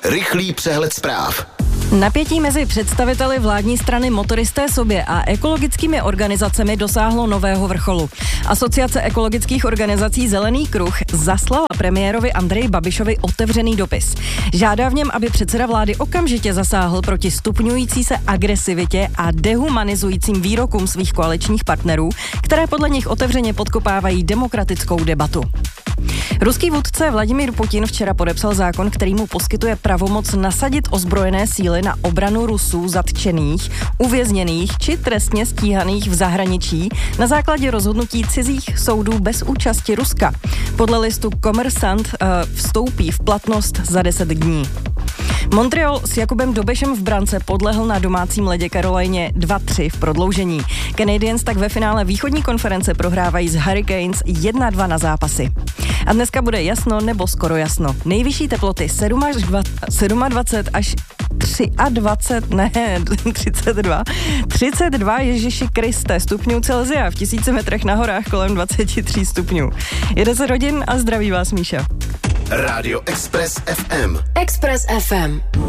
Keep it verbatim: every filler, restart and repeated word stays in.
Rychlý přehled zpráv. Napětí mezi představiteli vládní strany Motoristé sobě a ekologickými organizacemi dosáhlo nového vrcholu. Asociace ekologických organizací Zelený kruh zaslala premiérovi Andreji Babišovi otevřený dopis. Žádá v něm, aby předseda vlády okamžitě zasáhl proti stupňující se agresivitě a dehumanizujícím výrokům svých koaličních partnerů, které podle nich otevřeně podkopávají demokratickou debatu. Ruský vůdce Vladimír Putin včera podepsal zákon, který mu poskytuje pravomoc nasadit ozbrojené síly na obranu Rusů zatčených, uvězněných či trestně stíhaných v zahraničí na základě rozhodnutí cizích soudů bez účasti Ruska. Podle listu Kommersant uh, vstoupí v platnost za deset dní. Montreal s Jakubem Dobešem v brance podlehl na domácím ledě Carolině dva tři v prodloužení. Canadiens tak ve finále východní konference prohrávají z Hurricanes jedna dva na zápasy. A dneska bude jasno nebo skoro jasno. Nejvyšší teploty dvacet sedm až dvacet tři, ne, třicet dva, třicet dva Ježiši Kriste stupňů Celsia, v tisíci metrech na horách kolem dvacet tři stupňů. Je deset hodin a zdraví vás Míša. Rádio Express ef em. Express ef em.